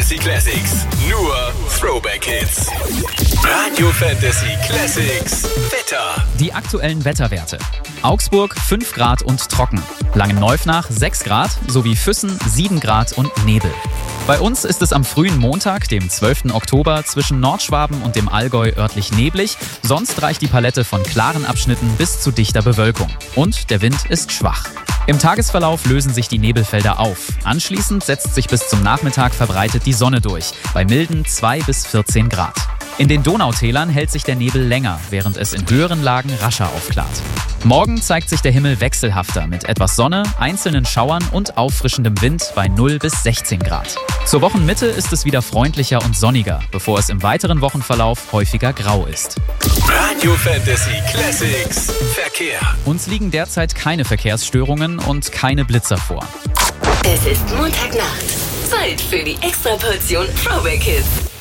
Fantasy Classics. Nur Throwback Hits. Radio Fantasy Classics. Wetter. Die aktuellen Wetterwerte. Augsburg 5 Grad und trocken. Langenneufnach 6 Grad sowie Füssen 7 Grad und Nebel. Bei uns ist es am frühen Montag, dem 12. Oktober, zwischen Nordschwaben und dem Allgäu örtlich neblig. Sonst reicht die Palette von klaren Abschnitten bis zu dichter Bewölkung. Und der Wind ist schwach. Im Tagesverlauf lösen sich die Nebelfelder auf. Anschließend setzt sich bis zum Nachmittag verbreitet die Sonne durch, bei milden 2 bis 14 Grad. In den Donautälern hält sich der Nebel länger, während es in höheren Lagen rascher aufklart. Morgen zeigt sich der Himmel wechselhafter mit etwas Sonne, einzelnen Schauern und auffrischendem Wind bei 0 bis 16 Grad. Zur Wochenmitte ist es wieder freundlicher und sonniger, bevor es im weiteren Wochenverlauf häufiger grau ist. Radio Fantasy Classics. Verkehr. Uns liegen derzeit keine Verkehrsstörungen und keine Blitzer vor. Es ist Montagnacht. Zeit für die Extraportion Throwback Hits.